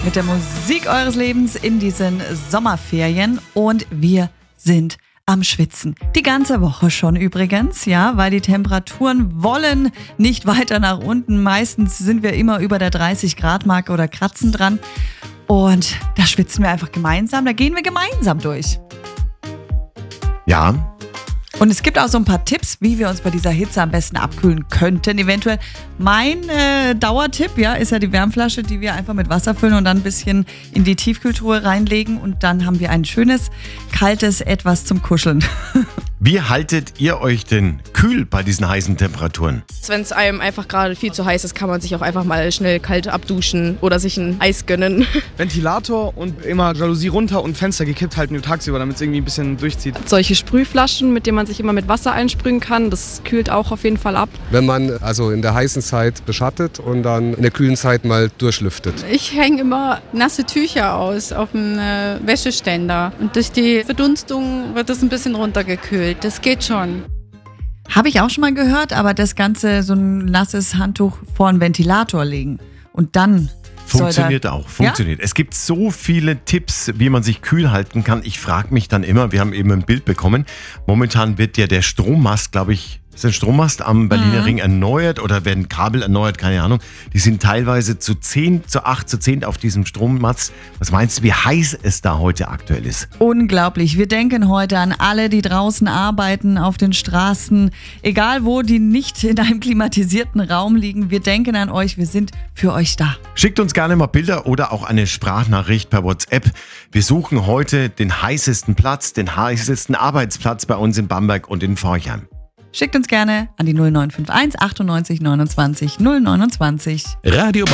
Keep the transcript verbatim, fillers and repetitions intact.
mit der Musik eures Lebens in diesen Sommerferien und wir sind am Schwitzen. Die ganze Woche schon übrigens, ja, weil die Temperaturen wollen nicht weiter nach unten. Meistens sind wir immer über der dreißig Grad Marke oder kratzen dran und da schwitzen wir einfach gemeinsam, da gehen wir gemeinsam durch. Ja. Und es gibt auch so ein paar Tipps, wie wir uns bei dieser Hitze am besten abkühlen könnten. Eventuell mein äh, Dauertipp, ja, ist ja die Wärmflasche, die wir einfach mit Wasser füllen und dann ein bisschen in die Tiefkühltruhe reinlegen. Und dann haben wir ein schönes, kaltes Etwas zum Kuscheln. Wie haltet ihr euch denn kühl bei diesen heißen Temperaturen? Wenn es einem einfach gerade viel zu heiß ist, kann man sich auch einfach mal schnell kalt abduschen oder sich ein Eis gönnen. Ventilator und immer Jalousie runter und Fenster gekippt halten tagsüber, damit es irgendwie ein bisschen durchzieht. Solche Sprühflaschen, mit denen man sich immer mit Wasser einsprühen kann, das kühlt auch auf jeden Fall ab. Wenn man also in der heißen Zeit beschattet und dann in der kühlen Zeit mal durchlüftet. Ich hänge immer nasse Tücher aus auf dem äh, Wäscheständer und durch die Verdunstung wird das ein bisschen runtergekühlt. Das geht schon. Habe ich auch schon mal gehört, aber das Ganze so ein nasses Handtuch vor einen Ventilator legen und dann Funktioniert auch, funktioniert. Ja? Es gibt so viele Tipps, wie man sich kühl halten kann. Ich frage mich dann immer, wir haben eben ein Bild bekommen, momentan wird ja der Strommast, glaube ich, ist ein Strommast am Berliner mhm. Ring erneuert oder werden Kabel erneuert, keine Ahnung. Die sind teilweise zu zehn, zu acht, zu zehn auf diesem Strommast. Was meinst du, wie heiß es da heute aktuell ist? Unglaublich. Wir denken heute an alle, die draußen arbeiten, auf den Straßen, egal wo, die nicht in einem klimatisierten Raum liegen. Wir denken an euch, wir sind für euch da. Schickt uns gerne mal Bilder oder auch eine Sprachnachricht per WhatsApp. Wir suchen heute den heißesten Platz, den heißesten Arbeitsplatz bei uns in Bamberg und in Forchheim. Schickt uns gerne an die null neun fünf eins achtundneunzig neunundzwanzig null neunundzwanzig. Radio